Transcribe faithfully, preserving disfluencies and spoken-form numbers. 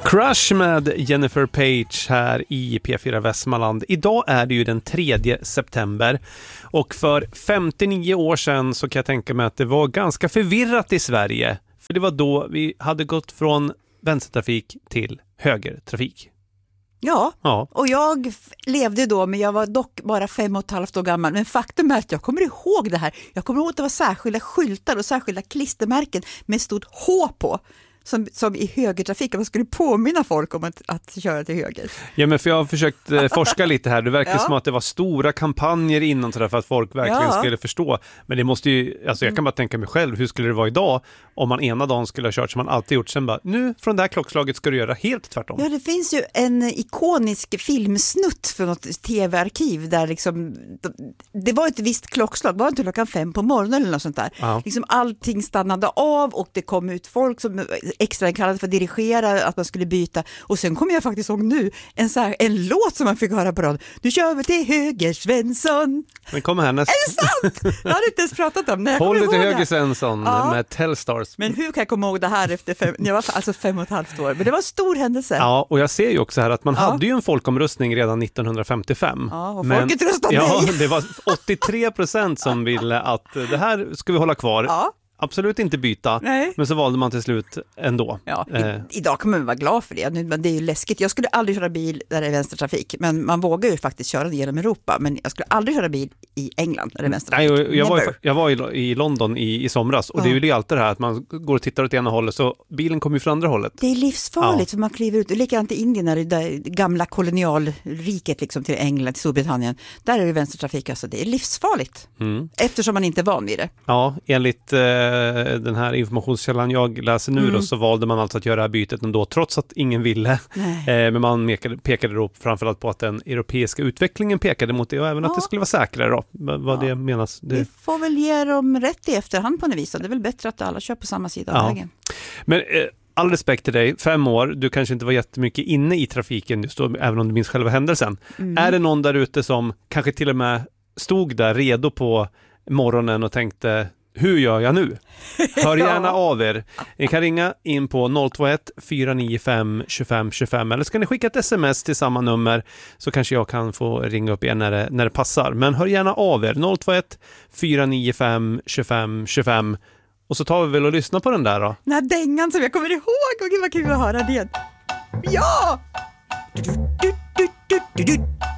Crush med Jennifer Page här i P fyra Västmanland. Idag är det ju den tredje september och för femtionio år sedan så kan jag tänka mig att det var ganska förvirrat i Sverige. För det var då vi hade gått från vänstertrafik till högertrafik. Ja, ja, och jag f- levde då, men jag var dock bara fem och ett halvt år gammal. Men faktum är att jag kommer ihåg det här. Jag kommer ihåg att det var särskilda skyltar och särskilda klistermärken med stort H på. Som, som i högertrafik, man skulle påminna folk om att, att köra till höger. Ja, men för jag har försökt eh, forska lite här. Det verkar Ja. som att det var stora kampanjer innan för att folk verkligen Ja. skulle förstå. Men det måste ju, alltså jag kan bara tänka mig själv, hur skulle det vara idag om man ena dagen skulle ha kört som man alltid gjort, sen bara, nu från det här klockslaget ska du göra helt tvärtom. Ja, det finns ju en ikonisk filmsnutt för något tv-arkiv där liksom, det var ett visst klockslag, var inte klockan fem på morgonen eller något sånt där. Ja. Liksom allting stannade av och det kom ut folk som extra kallade för att dirigera, att man skulle byta. Och sen kom jag faktiskt ihåg nu en, så här, en låt som man fick höra på rad. Nu kör vi till höger, Svensson. Men kom här nästa. Är det sant? Jag hade inte ens pratat om det. Håll dig till ihåg höger, det. Svensson, Ja. med Telsstars. Men hur kan jag komma ihåg det här efter fem, jag var alltså fem och ett halvt år. Men det var en stor händelse. Ja, och jag ser ju också här att man Ja. hade ju en folkomröstning redan nittonhundrafemtiofem. Ja, och Men- folket röstade Ja, nej. det var åttiotre procent som ville att det här ska vi hålla kvar. Ja. Absolut inte byta, Nej. men så valde man till slut ändå. Ja, i, Eh. idag kan man vara glad för det. Nu, men det är ju läskigt. Jag skulle aldrig köra bil där det är vänstertrafik, men man vågar ju faktiskt köra genom Europa. Men jag skulle aldrig köra bil i England där det är vänstertrafik. Nej, jag, jag, var, Never. i- jag var i, i London i, i somras och Ja. det är ju alltid det här att man går och tittar åt ena hållet så bilen kommer ju från andra hållet. Det är livsfarligt Ja. för man kliver ut. Likadant i Indien, när det där gamla kolonialriket liksom till England, till Storbritannien. Där är det vänstertrafik, alltså det är livsfarligt. Mm. Eftersom man inte är van vid det. Ja, enligt eh, den här informationskällan jag läser nu Mm. då, så valde man alltså att göra det här bytet ändå trots att ingen ville. Nej. Eh, men man pekade, pekade då framförallt på att den europeiska utvecklingen pekade mot det och även Ja. att det skulle vara säkrare då. V- vad Ja. det menas. Det... Vi får väl ge dem rätt i efterhand på något vis. Det är väl bättre att alla kör på samma sida av Ja. vägen. Men eh, all respekt till dig, fem år, du kanske inte var jättemycket inne i trafiken just då, även om du minns själva händelsen. Mm. Är det någon där ute som kanske till och med stod där redo på morgonen och tänkte, hur gör jag nu? Hör gärna av er. Ni kan ringa in på noll två ett fyra nio fem två fem två fem eller ska ni skicka ett sms till samma nummer så kanske jag kan få ringa upp igen när det, när det passar. Men hör gärna av er, noll två ett fyra nio fem två fem två fem. Och så tar vi väl och lyssnar på den där då. Den här dängan som jag kommer ihåg. Och gud vad kul att höra det. Ja! Du, du, du, du, du, du.